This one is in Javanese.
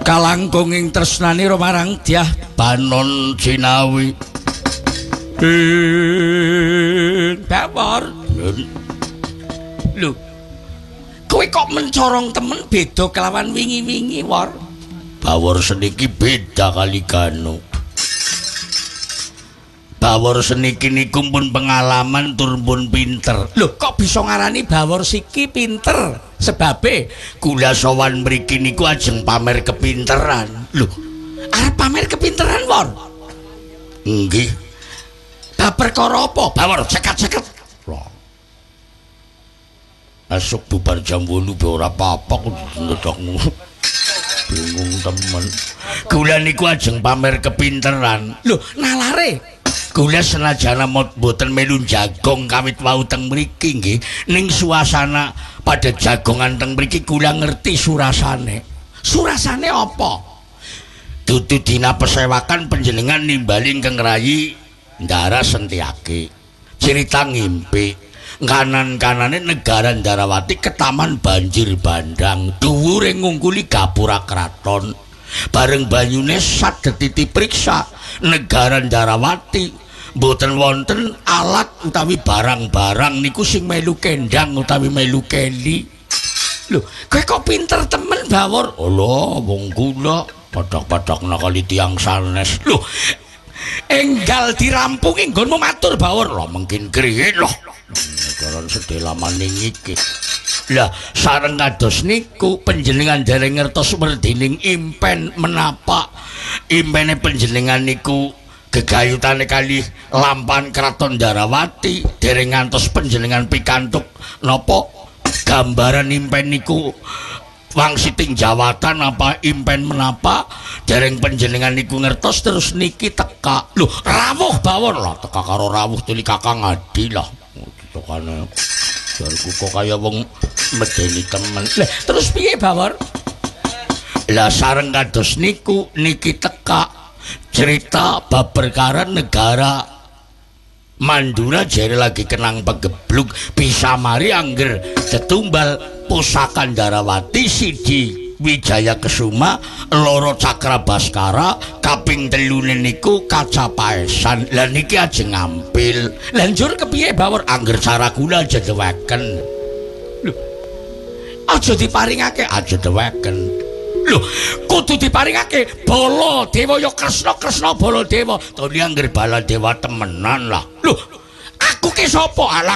kalangkung ing tresnani marang Dyah Banon Jinawi. Bawor. Lho. Kowe kok mencorong temen beda kelawan wingi-wingi, Wor. Bawor seniki beda kali Ganu. Bawor seniki niku pun pengalaman tur pun pinter. Lho, kok bisa ngarani Bawor siki pinter? Sebabe kula sowan mriki niku ajeng pamer kepinteran. Lho, arep pamer kepinteran, Wor? Nggih. Bab perkara apa, Bawor? Ceket-ceket. Loh. Esuk bubar jam 8 be ora apa-apa kok ndodokmu. Bingung temen. Kula niku ajeng pamer kepinteran. Lho, nalare kula senajan mboten melu jagong kawit wau teng mriki nggih, ning suasana pada jagongan teng mriki kula ngerti surasane. Surasane apa? Dudu dina pesewakan panjenengan nimbali Kang Rayi Ndara Sentiake. Cerita ngimpi kanan-kanane negara Ndarawati ketaman banjir bandang, dhuwure ngungkuli gapura kraton. Bareng banyune sat detiti priksa negara Ndarawati mboten wonten alat utawi barang-barang niku sing melu kendang utawi melu keli. Lho, kowe kok pinter temen, Bawor? Lho, wong kula padhak-padhakna kali tiyang sanes. Lho, enggal dirampungi nggonmu matur, Bawor. Lho, mungkin kriyen lho. Negara sedela maning iki. Lah, sareng kados niku panjenengan dereng ngertos merdining impen menapa impene panjenengan niku gegayutane kali lampan Kraton Ndarawati dereng ngantos panjenengan pikantuk napa gambaran impen niku wangsiting jawatan apa impen menapa dereng panjenengan niku ngertos terus niki teka. Lho, rawuh Bawor lah teka karo rawuh tuli Kakang Adi lah. Tukane jarku kok kaya wong medeni temen. Lah, terus piye Bawor? Lah sareng kados niku niki teka cerita bab perkara negara Mandura jare lagi kenang pegebluk bisa mari angger tetumbal pusaka Ndarawati siji Wijaya Kesuma loro Cakra Baskara kaping telune niku kaca paesan. Lah niki ajeng ngampil. Lah njur kepiye Bawor angger cara kula aja deweken. Lho. Aja diparingake aja deweken. Lho, kudu diparingake Bala Dewa ya Kresna Bala Dewa. To li angger Bala Dewa temenan lah. Lho, aku ki sapa?